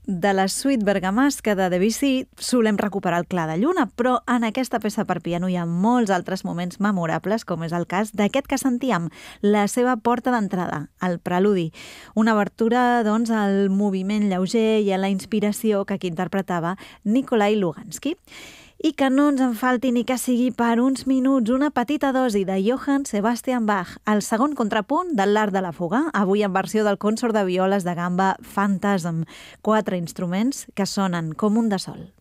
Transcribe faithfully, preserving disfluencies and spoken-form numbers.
De la suite bergamasca de Debussy solem recuperar el clar de lluna, però en aquesta peça per piano hi ha molts altres moments memorables, com és el cas d'aquest que sentíem, la seva porta d'entrada, el preludi. Una obertura, doncs, al moviment lleuger i a la inspiració que aquí interpretava Nikolai Lugansky. I que no ens en falti ni que sigui per uns minuts una petita dosi de Johann Sebastian Bach, el segon contrapunt de l'Art de la fuga, avui en versió del Consort de Violes de Gamba Phantasm, quatre instruments que sonen com un de sol.